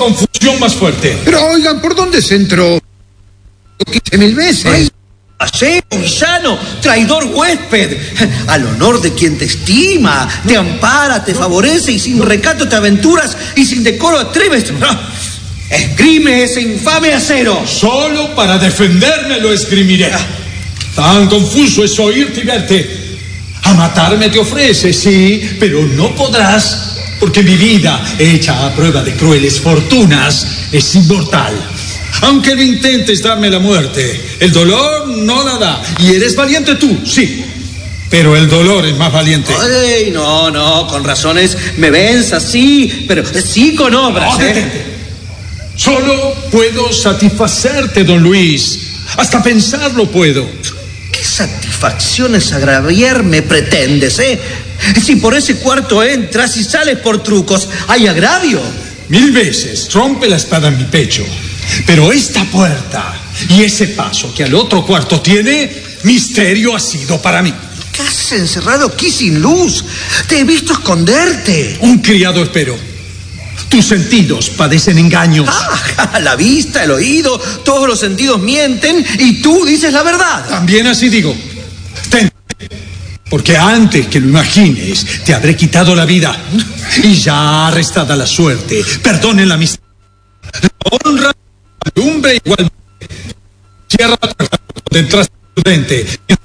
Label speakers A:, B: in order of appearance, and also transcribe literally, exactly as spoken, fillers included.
A: confusión más fuerte.
B: Pero oigan, ¿por dónde se entró? quince mil veces.
C: Ay, paseo, villano, traidor huésped. Al honor de quien te estima, te ampara, te favorece y sin recato te aventuras y sin decoro atreves. Esgrime ese infame acero.
A: Solo para defenderme lo esgrimiré. Tan confuso es oírte y verte. A matarme te ofreces, sí, pero no podrás, porque mi vida, hecha a prueba de crueles fortunas, es inmortal. Aunque lo intentes darme la muerte, el dolor no la da. Y eres valiente tú, sí, pero el dolor es más valiente.
C: Ay, no, no, con razones me venzas, sí, pero sí con obras,
A: No,
C: ¿eh?
A: detente. Solo puedo satisfacerte, don Luis. Hasta pensarlo puedo.
C: ¿Qué satisfacciones agraviarme pretendes, eh? Si por ese cuarto entras y sales por trucos, ¿hay agravio?
A: Mil veces rompe la espada en mi pecho. Pero esta puerta y ese paso que al otro cuarto tiene, misterio ha sido para mí.
C: ¿Qué haces encerrado aquí sin luz? Te he visto esconderte.
A: Un criado espero. Tus sentidos padecen engaños.
C: Ah, la vista, el oído, todos los sentidos mienten y tú dices la verdad.
A: También así digo. Ten, porque antes que lo imagines, te habré quitado la vida. Y ya arrestada la suerte. Perdonen la amistad. La honra, la lumbre igualmente. Cierra la puerta donde entraste prudente.